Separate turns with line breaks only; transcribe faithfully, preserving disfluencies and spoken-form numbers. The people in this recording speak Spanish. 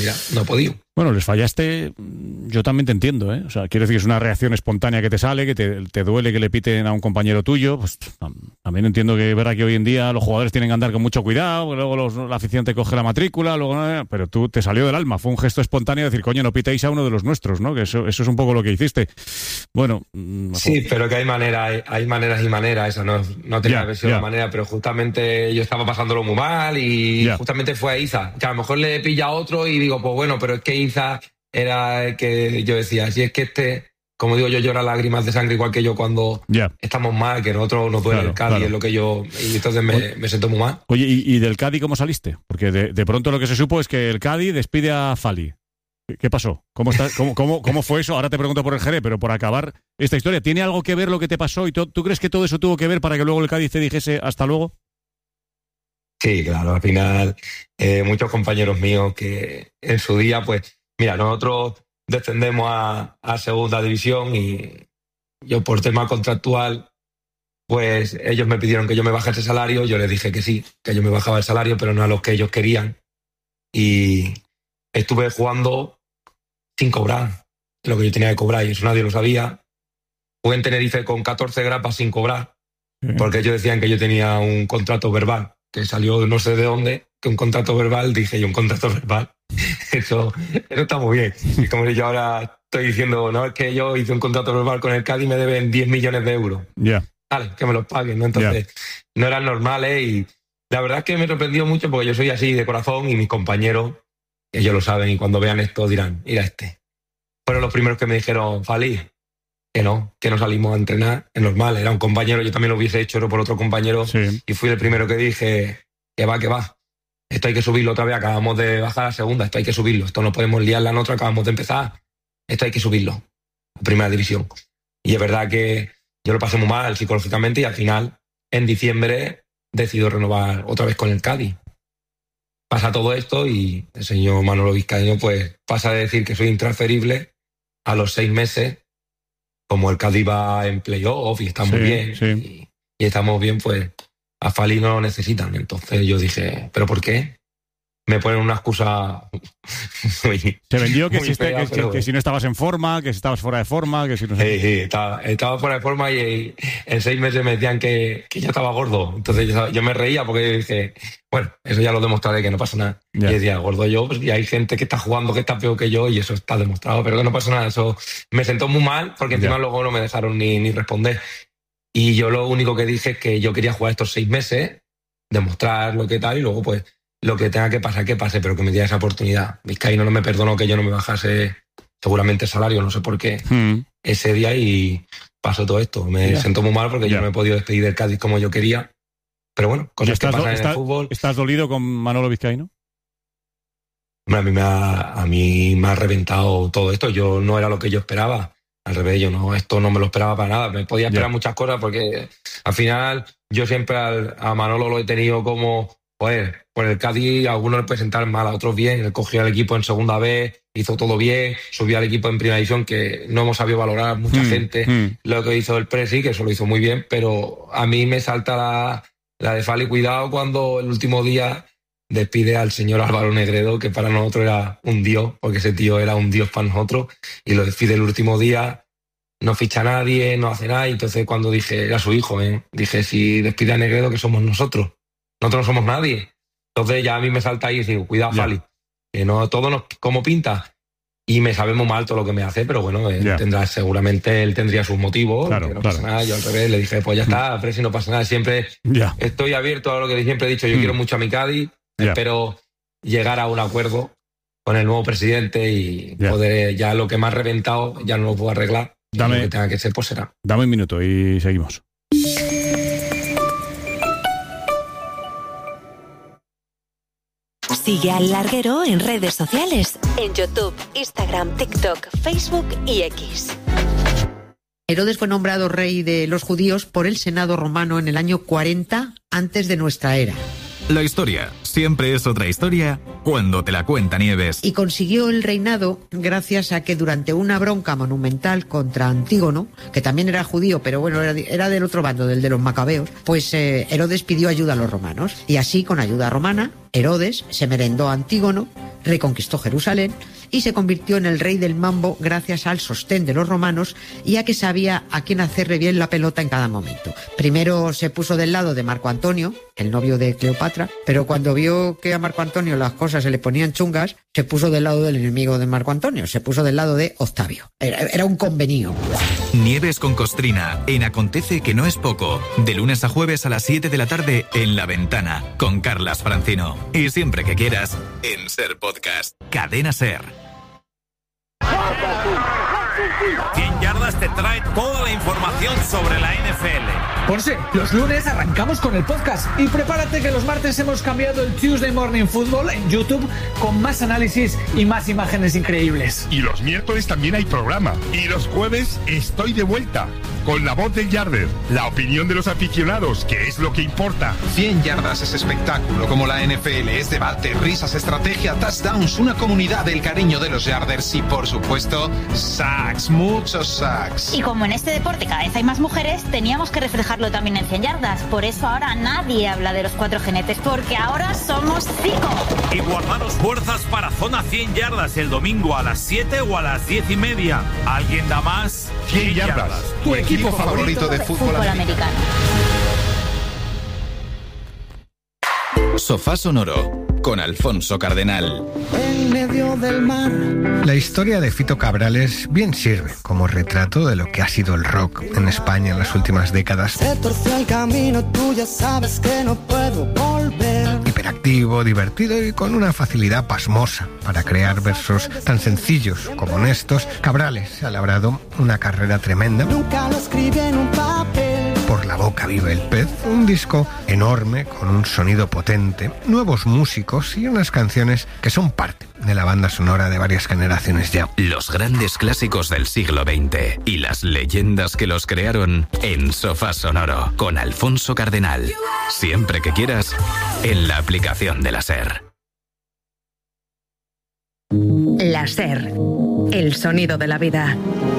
mira, no he podido.
Bueno, les fallaste, yo también te entiendo, ¿eh? O sea, quiero decir que es una reacción espontánea que te sale, que te, te duele que le piten a un compañero tuyo. Pues también entiendo que verá que hoy en día los jugadores tienen que andar con mucho cuidado, luego los, la afición te coge la matrícula, luego, pero tú te salió del alma, fue un gesto espontáneo de decir, coño, no pitéis a uno de los nuestros, ¿no? Que eso, eso es un poco lo que hiciste. Bueno.
Sí, pero que hay maneras, hay, hay maneras y maneras, eso no, no tenía
Ya,
que haber sido
ya.
la manera, pero justamente yo estaba pasándolo muy mal y
Ya.
justamente fue a Iza, que a lo mejor le pilla a otro y digo, pues bueno, pero es que Iza era el que yo decía, si es que este, como digo yo, llora lágrimas de sangre igual que yo cuando
Ya.
estamos mal, que nosotros nos duele
Claro,
el Cádiz,
claro.
es lo que yo, y entonces me, me siento muy mal.
Oye, ¿y, y del Cádiz cómo saliste? Porque de, de pronto lo que se supo es que el Cádiz despide a Fali. ¿Qué, qué pasó? ¿Cómo, está, cómo, cómo, ¿Cómo fue eso? Ahora te pregunto por el Jerez, pero por acabar esta historia, ¿tiene algo que ver lo que te pasó? ¿Y to, tú crees que todo eso tuvo que ver para que luego el Cádiz te dijese hasta luego?
Sí, claro, al final eh, muchos compañeros míos que en su día, pues, mira, nosotros descendemos a, a segunda división y yo por tema contractual, pues ellos me pidieron que yo me bajase el salario, yo les dije que sí, que yo me bajaba el salario, pero no a los que ellos querían. Y estuve jugando sin cobrar lo que yo tenía que cobrar y eso nadie lo sabía. Jugué en Tenerife con catorce grapas sin cobrar, porque ellos decían que yo tenía un contrato verbal, que salió no sé de dónde, que un contrato verbal, dije yo, un contrato verbal. Eso, eso está muy bien. Y como yo ahora estoy diciendo, no, es que yo hice un contrato verbal con el Cádiz y me deben diez millones de euros.
Ya. Yeah.
Vale, que me los paguen, ¿no? Entonces, yeah. no eran normales y la verdad es que me sorprendió mucho porque yo soy así de corazón y mis compañeros, ellos lo saben y cuando vean esto dirán, mira este. Fueron los primeros que me dijeron, Fali, que no, que no salimos a entrenar, es normal, era un compañero, yo también lo hubiese hecho pero por otro compañero
Sí.
y fui el primero que dije, que va, que va. Esto hay que subirlo otra vez, acabamos de bajar a segunda, esto hay que subirlo, esto no podemos liarla en otra, acabamos de empezar, esto hay que subirlo a primera división. Y es verdad que yo lo pasé muy mal psicológicamente y al final, en diciembre, decido renovar otra vez con el Cádiz. Pasa todo esto y el señor Manolo Vizcaíno pues pasa de decir que soy intransferible a los seis meses, como el Cádiz va en playoff y está muy
Sí,
bien
sí.
y, y estamos bien, pues a Fali no lo necesitan. Entonces yo dije, ¿pero por qué? Me ponen una excusa muy,
Se vendió que,
muy
si, este-
fea,
que-
pero
que si no estabas en forma, que si estabas fuera de forma, que si no sé.
Sí, sí, estaba, estaba fuera de forma y, y en seis meses me decían que, que yo estaba gordo. Entonces yo, yo me reía porque dije, bueno, eso ya lo demostraré, que no pasa nada.
Ya.
Y decía, gordo yo, pues y hay gente que está jugando que está peor que yo y eso está demostrado, pero que no pasa nada. Eso me sentó muy mal porque encima
Ya.
luego no me dejaron ni, ni responder. Y yo lo único que dije es que yo quería jugar estos seis meses, demostrar lo que tal y luego pues lo que tenga que pasar, que pase, pero que me diera esa oportunidad. Vizcaíno no me perdonó que yo no me bajase seguramente el salario, no sé por qué,
Mm.
ese día y pasó todo esto. Me
Ya.
siento muy mal porque
Ya.
yo no me he podido despedir del Cádiz como yo quería. Pero bueno, cosas que
¿Estás,
pasan en
estás-
el fútbol.
¿Estás dolido con Manolo Vizcaíno?
A mí, me ha, a mí me ha reventado todo esto. Yo no era lo que yo esperaba. Al revés, yo no, esto no me lo esperaba para nada. Me podía esperar
Ya.
muchas cosas porque al final yo siempre al, a Manolo lo he tenido como, joder, por el Cádiz a algunos le puede sentar mal, a otros bien. Él cogió al equipo en segunda vez, hizo todo bien, subió al equipo en primera división, que no hemos sabido valorar mucha
Mm,
gente
mm.
lo que hizo el Presi, que eso lo hizo muy bien, pero a mí me salta la, la de Fali, cuidado cuando el último día despide al señor Álvaro Negredo, que para nosotros era un dios, porque ese tío era un dios para nosotros, y lo despide el último día, no ficha a nadie, no hace nada, y entonces cuando dije, era su hijo, ¿eh? Dije, si despide a Negredo, que somos nosotros, nosotros no somos nadie. Entonces ya a mí me salta ahí y digo, cuidado,
Ya.
Fali, que no todo nos, como pinta. Y me sabe muy mal todo lo que me hace, pero bueno, él
Ya.
tendrá, seguramente él tendría sus motivos,
Claro,
que no
claro.
pasa nada. Yo al revés le dije, pues ya está, Presi, no pasa nada. Siempre
Ya.
estoy abierto a lo que siempre he dicho, yo
Mm.
quiero mucho a mi Cádiz,
Ya.
espero llegar a un acuerdo con el nuevo presidente y
Ya.
poder, ya lo que me ha reventado ya no lo puedo arreglar. Y
Dame-
lo que tenga que ser, pues será.
Dame un minuto y seguimos.
Sigue al Larguero en redes sociales, en YouTube, Instagram, TikTok, Facebook y X.
Herodes fue nombrado rey de los judíos por el Senado romano en el año cuarenta antes de nuestra era.
La historia siempre es otra historia cuando te la cuenta Nieves.
Y consiguió el reinado gracias a que durante una bronca monumental contra Antígono, que también era judío, pero bueno, era, era del otro bando, del de los macabeos, pues eh, Herodes pidió ayuda a los romanos. Y así, con ayuda romana, Herodes se merendó a Antígono, reconquistó Jerusalén y se convirtió en el rey del mambo gracias al sostén de los romanos y a que sabía a quién hacerle bien la pelota en cada momento. Primero se puso del lado de Marco Antonio, el novio de Cleopatra, pero cuando vio que a Marco Antonio las cosas se le ponían chungas, se puso del lado del enemigo de Marco Antonio, se puso del lado de Octavio. Era, era un convenio.
Nieves con Costrina, en Acontece que no es poco. De lunes a jueves a las siete de la tarde en La Ventana, con Carlas Francino. Y siempre que quieras, en Ser Podcast. Cadena Ser.
cien yardas te trae toda la información sobre la N F L.
Ponce, los lunes arrancamos con el podcast y prepárate que los martes hemos cambiado el Tuesday Morning Football en YouTube con más análisis y más imágenes increíbles.
Y los miércoles también hay programa. Y los jueves estoy de vuelta con la voz del Yarder, la opinión de los aficionados, que es lo que importa.
cien yardas es espectáculo, como la N F L es debate, risas, estrategia, touchdowns, una comunidad del cariño de los Yarders y, por supuesto, sacks, muchos sacks.
Y como en este deporte cada vez hay más mujeres, teníamos que reflejarlo también en cien yardas. Por eso ahora nadie habla de los cuatro jinetes, porque ahora somos cinco.
Y guardaros fuerzas para Zona cien yardas el domingo a las siete o a las diez y media. ¿Alguien da más?
cien yardas.
Tu equipo favorito de fútbol,
fútbol
americano.
americano.
Sofá Sonoro, con Alfonso Cardenal.
En medio del mar.
La historia de Fito Cabrales bien sirve como retrato de lo que ha sido el rock en España en las últimas décadas.
Se torció el camino, tú ya sabes que no puedo volver.
Hiperactivo, divertido y con una facilidad pasmosa para crear versos tan sencillos como honestos, Cabrales ha labrado una carrera tremenda.
Nunca lo escribí en un papel.
Por la boca vive el pez, un disco enorme con un sonido potente, nuevos músicos y unas canciones que son parte de la banda sonora de varias generaciones ya.
Los grandes clásicos del siglo veinte y las leyendas que los crearon en Sofá Sonoro, con Alfonso Cardenal. Siempre que quieras, en la aplicación de la SER.
La SER, el sonido de la vida.